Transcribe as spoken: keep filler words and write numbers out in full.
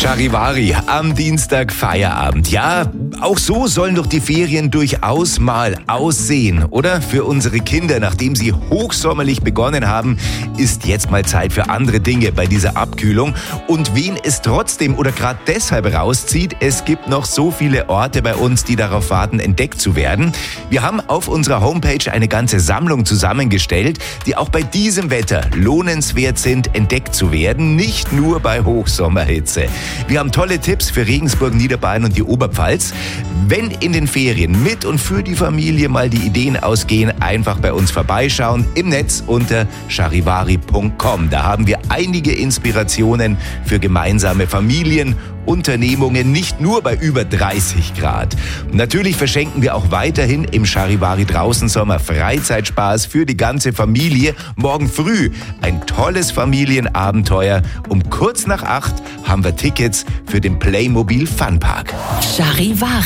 Charivari, am Dienstag Feierabend. Ja, auch so sollen doch die Ferien durchaus mal aussehen, oder? Für unsere Kinder, nachdem sie hochsommerlich begonnen haben, ist jetzt mal Zeit für andere Dinge bei dieser Abkühlung. Und wen es trotzdem oder gerade deshalb rauszieht, es gibt noch so viele Orte bei uns, die darauf warten, entdeckt zu werden. Wir haben auf unserer Homepage eine ganze Sammlung zusammengestellt, die auch bei diesem Wetter lohnenswert sind, entdeckt zu werden, nicht nur bei Hochsommerhitze. Wir haben tolle Tipps für Regensburg, Niederbayern und die Oberpfalz. Wenn in den Ferien mit und für die Familie mal die Ideen ausgehen, einfach bei uns vorbeischauen im Netz unter charivari punkt com. Da haben wir einige Inspirationen für gemeinsame Familien, Unternehmungen, nicht nur bei über dreißig Grad. Natürlich verschenken wir auch weiterhin im Charivari draußen Sommer Freizeitspaß für die ganze Familie. Morgen früh ein tolles Familienabenteuer. Um kurz nach acht haben wir Tickets für den Playmobil Funpark. Charivari.